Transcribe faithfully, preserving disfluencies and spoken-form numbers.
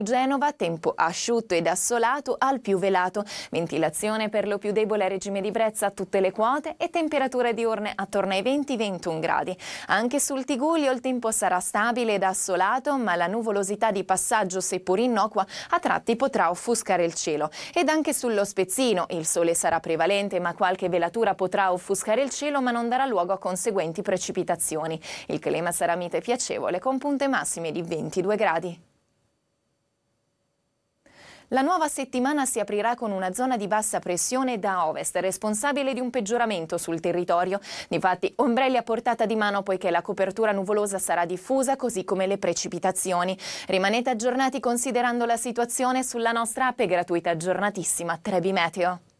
Genova, tempo asciutto ed assolato al più velato, ventilazione per lo più debole a regime di brezza a tutte le quote e temperature diurne attorno ai venti ventuno gradi. Anche sul Tigullio il tempo sarà stabile ed assolato, ma la nuvolosità di passaggio, seppur innocua, a tratti potrà offuscare il cielo. Ed anche sullo Spezzino il sole sarà prevalente, ma qualche velatura potrà offuscare il cielo, ma non darà luogo a conseguenti precipitazioni. Il clima sarà mite e piacevole, con punte massime di ventidue gradi. La nuova settimana si aprirà con una zona di bassa pressione da ovest, responsabile di un peggioramento sul territorio. Difatti, ombrelli a portata di mano poiché la copertura nuvolosa sarà diffusa, così come le precipitazioni. Rimanete aggiornati considerando la situazione sulla nostra app gratuita aggiornatissima Trebi Meteo.